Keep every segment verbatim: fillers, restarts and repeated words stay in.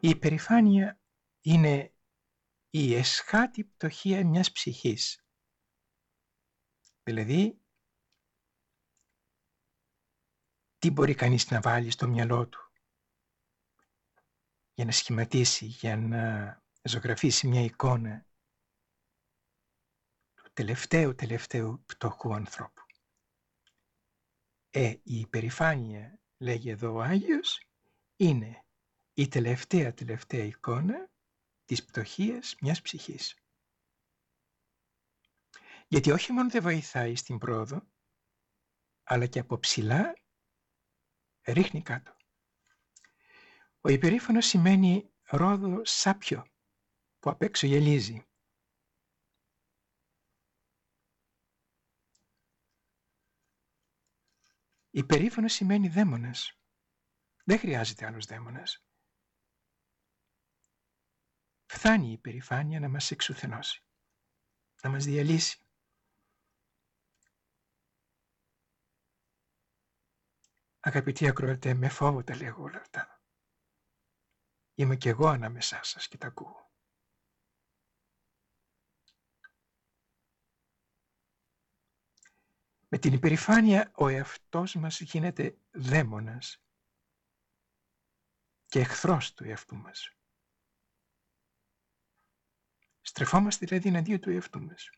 Η υπερηφάνεια είναι η εσχάτη πτωχία μιας ψυχής. Δηλαδή, τι μπορεί κανείς να βάλει στο μυαλό του για να σχηματίσει, για να ζωγραφίσει μια εικόνα του τελευταίου τελευταίου πτωχού ανθρώπου. Ε, η υπερηφάνεια, λέγει εδώ ο Άγιος, είναι η τελευταία τελευταία εικόνα της πτωχίας μιας ψυχής. Γιατί όχι μόνο δεν βοηθάει στην πρόοδο, αλλά και από ψηλά ρίχνει κάτω. Ο υπερήφανος σημαίνει ρόδο σάπιο που απ' έξω γελίζει. Υπερήφανος σημαίνει δαίμονας. Δεν χρειάζεται άλλος δαίμονας. Φτάνει η υπερηφάνεια να μας εξουθενώσει, να μας διαλύσει. Αγαπητοί ακροατέ, με φόβο τα λέγω όλα αυτά. Είμαι κι εγώ ανάμεσά σας και τα ακούω. Με την υπερηφάνεια ο εαυτός μας γίνεται δαίμονας και εχθρός του εαυτού μας. Στρεφόμαστε δηλαδή εναντίον του εαυτού μας.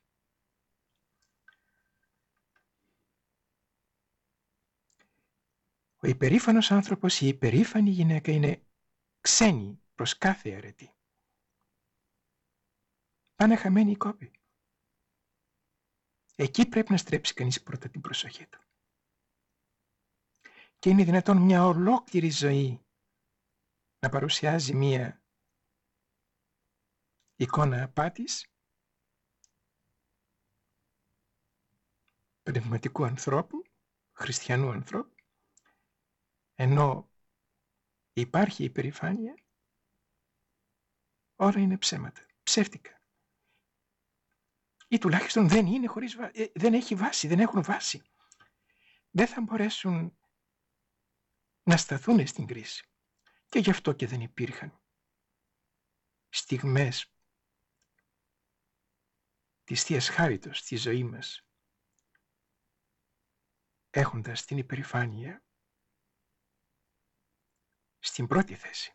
Ο υπερήφανος άνθρωπος, η υπερήφανη γυναίκα είναι ξένη προς κάθε αιρετή. Πάνε χαμένη η κόπη. Εκεί πρέπει να στρέψει κανείς πρώτα την προσοχή του. Και είναι δυνατόν μια ολόκληρη ζωή να παρουσιάζει μια εικόνα απάτης, πνευματικού ανθρώπου, χριστιανού ανθρώπου, ενώ υπάρχει υπερηφάνεια, όλα είναι ψέματα, ψεύτικα. Ή τουλάχιστον δεν είναι χωρίς βά... ε, δεν έχει βάση, δεν έχουν βάση. Δεν θα μπορέσουν να σταθούν στην κρίση. Και γι' αυτό και δεν υπήρχαν στιγμές της Θείας Χάριτος στη ζωή μας, έχοντας την υπερηφάνεια στην πρώτη θέση.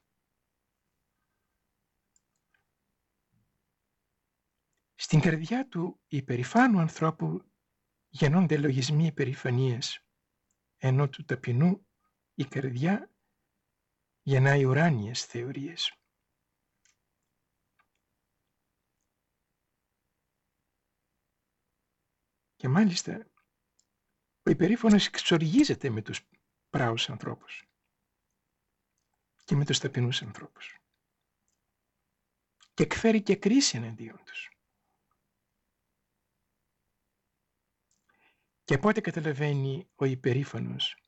Στην καρδιά του υπερηφάνου ανθρώπου γεννώνται λογισμοί υπερηφανίας, ενώ του ταπεινού η καρδιά γεννάει ουράνιες θεωρίες. Και μάλιστα ο υπερήφανος εξοργίζεται με τους πράους ανθρώπους και με τους ταπεινούς ανθρώπους και εκφέρει και κρίση εναντίον τους. Και πότε καταλαβαίνει ο υπερήφανος